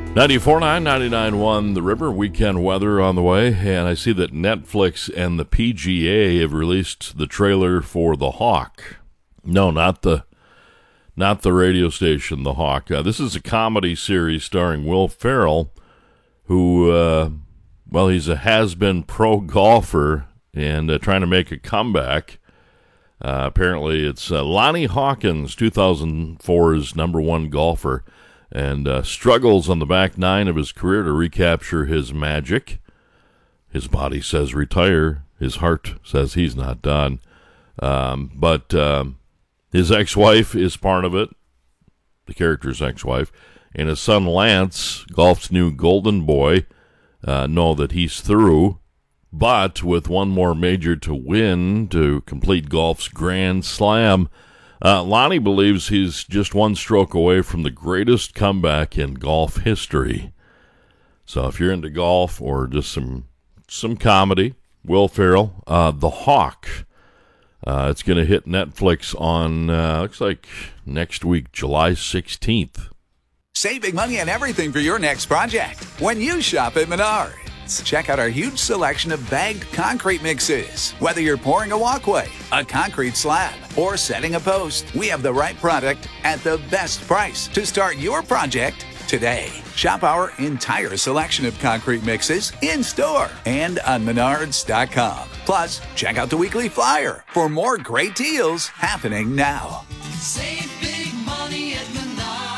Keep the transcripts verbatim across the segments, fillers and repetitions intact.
ninety-four point nine, ninety-nine point one The River, weekend weather on the way, and I see that Netflix and the P G A have released the trailer for The Hawk. No, not the not the radio station, The Hawk. Uh, this is a comedy series starring Will Ferrell, who, uh, well, he's a has-been pro golfer and uh, trying to make a comeback. Uh, apparently, it's uh, Lonnie Hawkins, two thousand four's number one golfer, and uh, struggles on the back nine of his career to recapture his magic. His body says retire. His heart says he's not done. Um, but um, his ex-wife is part of it, the character's ex-wife, and his son Lance, golf's new golden boy, uh, know that he's through. But with one more major to win to complete golf's Grand Slam, Uh, Lonnie believes he's just one stroke away from the greatest comeback in golf history. So if you're into golf or just some some comedy, Will Ferrell, uh, The Hawk, uh, it's going to hit Netflix on, uh, looks like next week, July sixteenth. Save big money on everything for your next project when you shop at Menards. Check out our huge selection of bagged concrete mixes. Whether you're pouring a walkway, a concrete slab, or setting a post, we have the right product at the best price to start your project today. Shop our entire selection of concrete mixes in-store and on menards dot com. Plus, check out the weekly flyer for more great deals happening now. Save big money at Menards.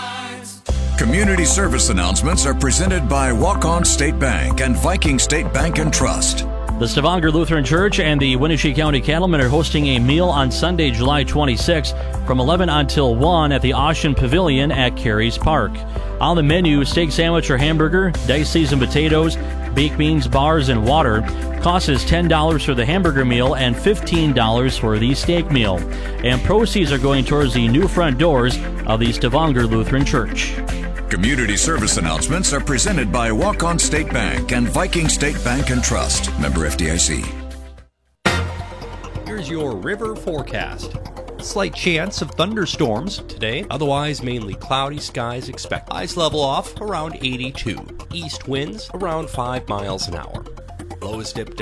Community service announcements are presented by Walk-On State Bank and Viking State Bank and Trust. The Stavanger Lutheran Church and the Wenatchee County Cattlemen are hosting a meal on Sunday, July twenty-sixth from eleven until one at the Ocean Pavilion at Carey's Park. On the menu, steak sandwich or hamburger, diced seasoned potatoes, baked beans, bars, and water. Cost is ten dollars for the hamburger meal and fifteen dollars for the steak meal. And proceeds are going towards the new front doors of the Stavanger Lutheran Church. Community service announcements are presented by Walk-On State Bank and Viking State Bank and Trust. Member F D I C. Here's your river forecast. Slight chance of thunderstorms today, otherwise mainly cloudy skies expected. Ice level off around eighty-two. East winds around five miles an hour. Lowest dip